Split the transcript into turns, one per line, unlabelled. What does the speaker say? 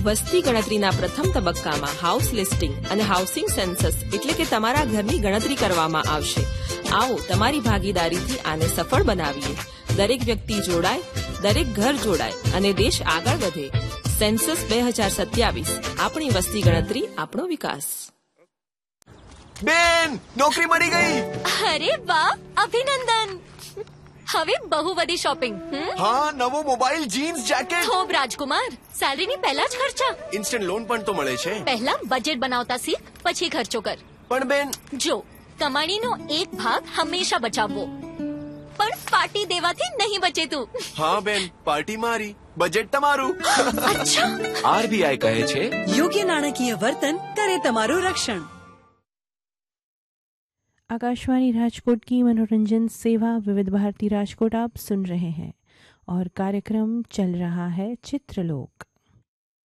વસ્તી ગણતરીના પ્રથમ તબક્કામાં હાઉસ લિસ્ટિંગ અને હાઉસિંગ સેન્સસ એટલે કે તમારા ઘરની ગણતરી કરવામાં આવશે. આવો તમારી ભાગીદારીથી આને સફળ બનાવીએ. દરેક વ્યક્તિ જોડાય, દરેક ઘર જોડાય અને દેશ આગળ વધે. સેન્સસ 2027, આપણી વસ્તી ગણતરી, આપણો વિકાસ.
બેન, નોકરી મળી ગઈ.
અરે વાહ, અભિનંદન. હવે બહુ બધી શોપિંગ.
હા, નવો મોબાઈલ, જીન્સ, જેકેટ.
થોભ રાજકુમાર, સેલરીની પહેલા જ ખર્ચા.
ઇન્સ્ટન્ટ લોન પણ તો મળે છે.
પહેલા બજેટ બનાવતા શીખ, પછી ખર્ચો કર.
પણ બેન,
જો કમાણીનો એક ભાગ હંમેશા બચાવવો, પણ પાર્ટી દેવાથી નહીં બચે તું.
હા બેન, પાર્ટી મારી, બજેટ તમારું.
અચ્છા.
આરબીઆઈ કહે છે,
યોગ્ય નાણાકીય વર્તન કરે તમારું રક્ષણ.
आकाशवाणी राजकोट की मनोरंजन सेवा विविध भारती राजकोट आप सुन रहे हैं और कार्यक्रम चल रहा है चित्रलोक.